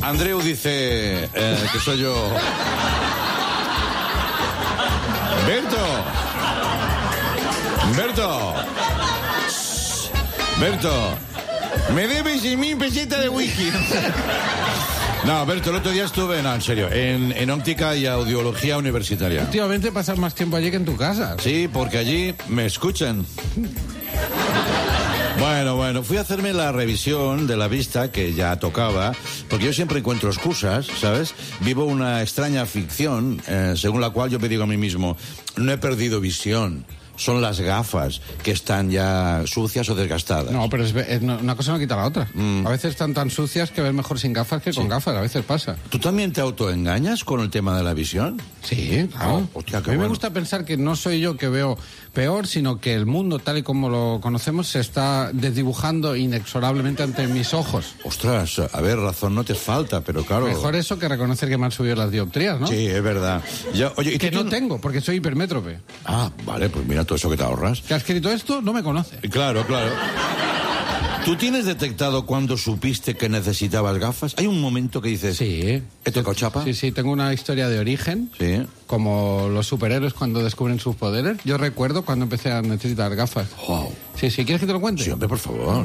Andreu dice que soy yo. Berto, me debes 1.000 pesetas de whisky. No, Berto, el otro día estuve, en serio, en óptica y audiología universitaria. Últimamente pasas más tiempo allí que en tu casa. Sí, porque allí me escuchan. Bueno, fui a hacerme la revisión de la vista, que ya tocaba, porque yo siempre encuentro excusas, ¿sabes? Vivo una extraña ficción, según la cual yo me digo a mí mismo, no he perdido visión. Son las gafas que están ya sucias o desgastadas. No, pero una cosa no quita la otra. A veces están tan sucias que ves mejor sin gafas que con gafas. A veces pasa. ¿Tú también te autoengañas con el tema de la visión? Sí, claro. Hostia, qué a mí me bueno. gusta pensar que no soy yo que veo peor, sino que el mundo, tal y como lo conocemos, se está desdibujando inexorablemente ante mis ojos. Ostras, a ver, razón no te falta, pero claro... Mejor eso que reconocer que me han subido las dioptrías, ¿no? Sí, es verdad. Oye, ¿y que tú no tengo, porque soy hipermétrope. Ah, vale, pues mira todo eso que te ahorras. Que ha escrito esto no me conoce. Claro. ¿Tú tienes detectado cuando supiste que necesitabas gafas? ¿Hay un momento que dices... Sí. ¿He tocado chapa? Sí, tengo una historia de origen. Sí. Como los superhéroes cuando descubren sus poderes. Yo recuerdo cuando empecé a necesitar gafas. Wow. Sí, ¿quieres que te lo cuente? Sí, hombre, por favor.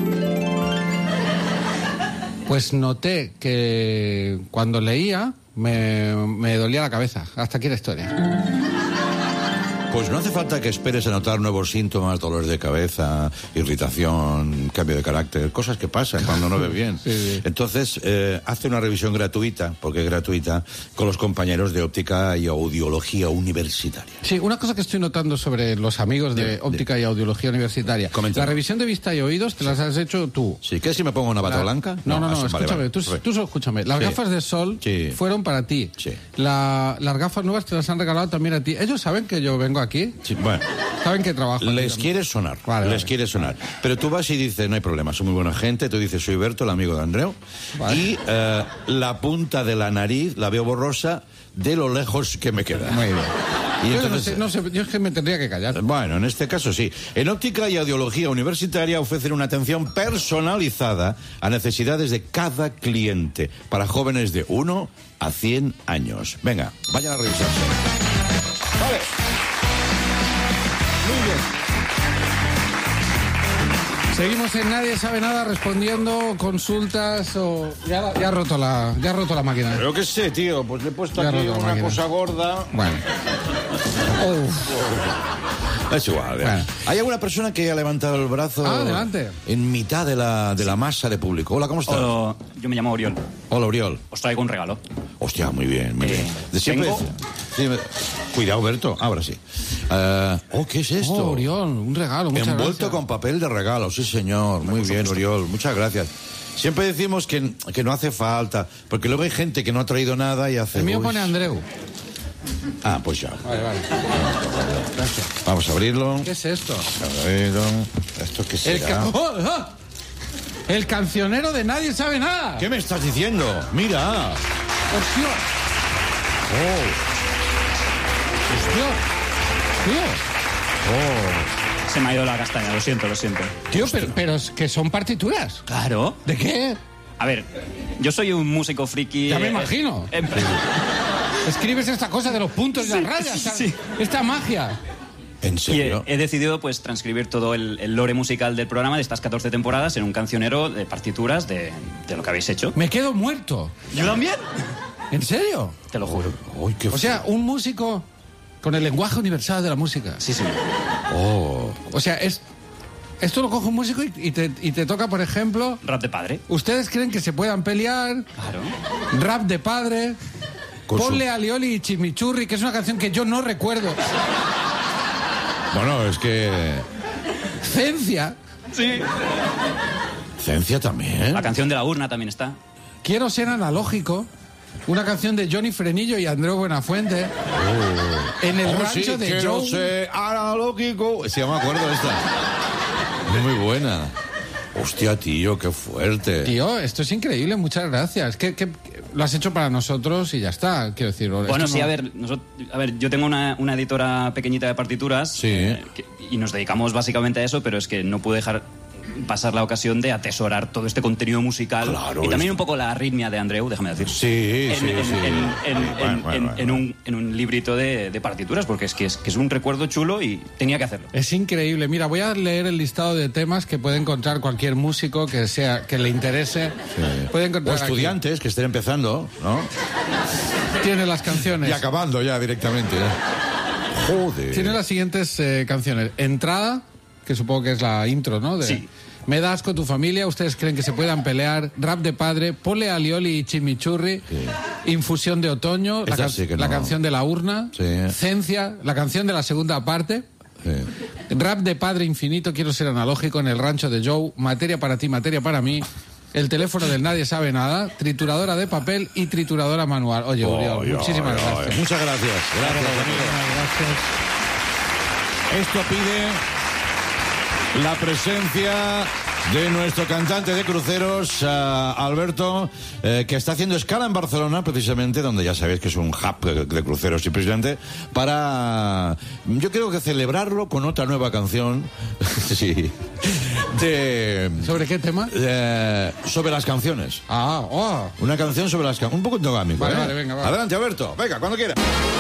Pues noté que cuando leía me dolía la cabeza. Hasta aquí la historia. Pues no hace falta que esperes a notar nuevos síntomas, dolores de cabeza, irritación, cambio de carácter, cosas que pasan cuando no ves bien. Sí. Entonces, hace una revisión gratuita, porque es gratuita, con los compañeros de óptica y audiología universitaria. Sí, una cosa que estoy notando sobre los amigos de óptica y audiología universitaria. Coméntame. La revisión de vista y oídos te las has hecho tú. Sí, ¿qué si me pongo una bata blanca? No, escúchame, vale. tú solo escúchame. Las gafas de sol fueron para ti. Sí. Las gafas nuevas te las han regalado también a ti. Ellos saben que yo vengo aquí. Sí, bueno. Saben que trabajo. Les quiere sonar. Vale. Quiere sonar. Pero tú vas y dices, no hay problema, soy muy buena gente. Tú dices, soy Berto, el amigo de Andreu. Vale. Y la punta de la nariz la veo borrosa de lo lejos que me queda. Muy bien. Y yo entonces, no sé, yo es que me tendría que callar. Bueno, en este caso sí. En óptica y audiología universitaria ofrecen una atención personalizada a necesidades de cada cliente para jóvenes de 1 a 100 años. Venga, vayan a revisarse. Vale. Muy bien. Seguimos en Nadie Sabe Nada respondiendo consultas o... Ya ha roto la máquina. Pero qué sé, tío, pues le he puesto aquí una cosa gorda. Bueno. Es igual. Bueno. ¿Hay alguna persona que haya levantado el brazo adelante. En mitad de la masa de público? Hola, ¿cómo estás? Hola, yo me llamo Oriol. Hola, Oriol. Os traigo un regalo. Hostia, muy bien, muy bien. Tengo... Cuidado, Berto, ahora sí. ¿Qué es esto? Oriol, un regalo, muchas Envuelto gracias. con papel de regalo, sí señor. Muy bien, Oriol, muchas gracias. Siempre decimos que no hace falta, porque luego hay gente que no ha traído nada y hace... El mío pone Andreu. Ah, pues ya. Vale. Gracias. Vamos a abrirlo. ¿Qué es esto? ¿Esto qué será? El cancionero de Nadie Sabe Nada. ¿Qué me estás diciendo? Mira. Hostia. Tío. Se me ha ido la castaña, lo siento. Tío, pero es que son partituras. Claro. ¿De qué? A ver, yo soy un músico friki... Ya me imagino. Escribes esta cosa de los puntos y las rayas. Sí. Esta magia. ¿En serio? Y he decidido pues transcribir todo el lore musical del programa de estas 14 temporadas en un cancionero de partituras de lo que habéis hecho. Me quedo muerto. ¿Yo también? ¿En serio? Te lo juro. Uy, O sea, un músico con el lenguaje universal de la música. Sí. Oh. O sea, esto lo coge un músico y te toca, por ejemplo... Rap de padre. ¿Ustedes creen que se puedan pelear? Claro. Rap de padre. Ponle a Lioli y Chimichurri, que es una canción que yo no recuerdo. Bueno, es que... Cencia. Sí. Cencia también. La canción de la urna también está. Quiero ser analógico. Una canción de Johnny Frenillo y Andreu Buenafuente. En el rancho de Quiero Joe. ser analógico. Sí, me acuerdo de esta. Muy buena. Hostia, tío, qué fuerte. Tío, esto es increíble, muchas gracias. Que lo has hecho para nosotros y ya está, quiero decir. Bueno, sí, no... a ver, yo tengo una editora pequeñita de partituras. Sí. Y nos dedicamos básicamente a eso, pero es que no puedo dejar pasar la ocasión de atesorar todo este contenido musical. Claro, y también un poco la arritmia de Andreu, déjame decir. Sí. En un librito de partituras, porque es que es un recuerdo chulo y tenía que hacerlo. Es increíble. Mira, voy a leer el listado de temas que puede encontrar cualquier músico que le interese. Sí. Puede encontrar O estudiantes que estén empezando, ¿no? Tiene las canciones. Y acabando ya directamente. Joder. Tiene las siguientes canciones. Entrada, que supongo que es la intro, ¿no? Sí. Me das con tu familia, ustedes creen que se puedan pelear, Rap de padre, Pole alioli y chimichurri, Infusión de otoño, Esta sí que la no. canción de la urna, Sí. Cencia, la canción de la segunda parte, Sí. Rap de padre infinito, quiero ser analógico, en el rancho de Joe, materia para ti, materia para mí, el teléfono del nadie sabe nada, trituradora de papel y trituradora manual. Oye, Uriol, muchísimas gracias. Muchas gracias. Gracias, amigo. Gracias. Esto pide la presencia de nuestro cantante de cruceros, Alberto, que está haciendo escala en Barcelona, precisamente, donde ya sabéis que es un hub de cruceros, y precisamente para, yo creo que celebrarlo con otra nueva canción, sí, ¿Sobre qué tema? sobre las canciones. Una canción sobre las canciones, un poco endogámico, Vale, vale, venga, va. Adelante, Alberto, venga, cuando quiera.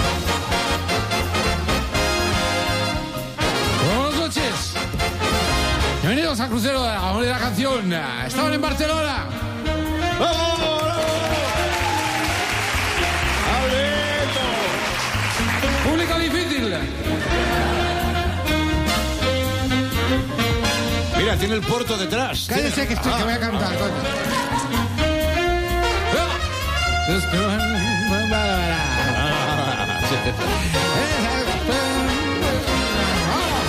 Buenas noches. Bienvenidos a Crucero de la Canción. Estaban en Barcelona. ¡Vamos! ¡Alberto! Público difícil. Mira, tiene el puerto detrás. Cállese que voy a cantar, coño.